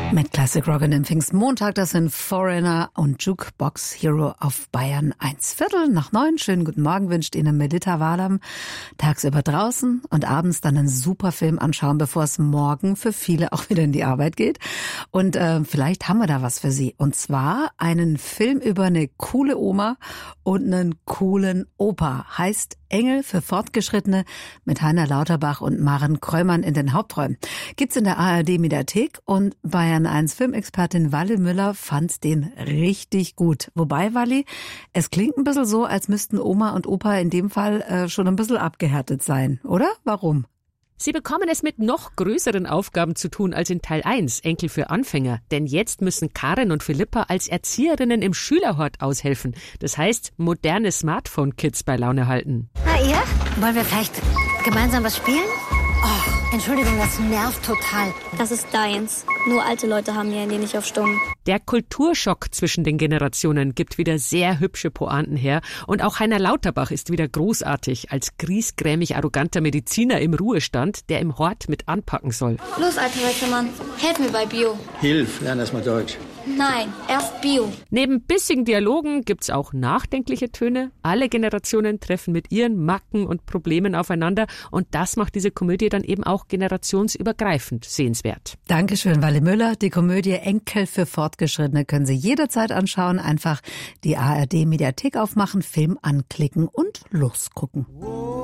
Mit Classic Rock in den Pfingstmontag, das sind Foreigner und Jukebox Hero auf Bayern 1. 8:45. Schönen guten Morgen wünscht Ihnen Melita Wahlam. Tagsüber draußen und abends dann einen super Film anschauen, bevor es morgen für viele auch wieder in die Arbeit geht. Und vielleicht haben wir da was für Sie. Und zwar einen Film über eine coole Oma und einen coolen Opa. Heißt Engel für Fortgeschrittene mit Heiner Lauterbach und Maren Kräumann in den Hauptrollen. Gibt's in der ARD-Mediathek und Bayern 1 Filmexpertin Walli Müller fand den richtig gut. Wobei, Walli, es klingt ein bisschen so, als müssten Oma und Opa in dem Fall schon ein bisschen abgehärtet sein, oder? Warum? Sie bekommen es mit noch größeren Aufgaben zu tun als in Teil 1, Enkel für Anfänger. Denn jetzt müssen Karin und Philippa als Erzieherinnen im Schülerhort aushelfen. Das heißt, moderne Smartphone-Kids bei Laune halten. Na ihr? Wollen wir vielleicht gemeinsam was spielen? Oh, Entschuldigung, das nervt total. Das ist deins. Nur alte Leute haben ihr Handy nicht auf Stumm. Der Kulturschock zwischen den Generationen gibt wieder sehr hübsche Pointen her. Und auch Heiner Lauterbach ist wieder großartig als griesgrämig arroganter Mediziner im Ruhestand, der im Hort mit anpacken soll. Los, alter Wechselmann, helf mir bei Bio. Hilf, lern erst mal Deutsch. Nein, erst Bio. Neben bissigen Dialogen gibt's auch nachdenkliche Töne. Alle Generationen treffen mit ihren Macken und Problemen aufeinander. Und das macht diese Komödie dann eben auch generationsübergreifend sehenswert. Dankeschön, Walli Müller. Die Komödie Enkel für Fortgeschrittene können Sie jederzeit anschauen. Einfach die ARD-Mediathek aufmachen, Film anklicken und losgucken.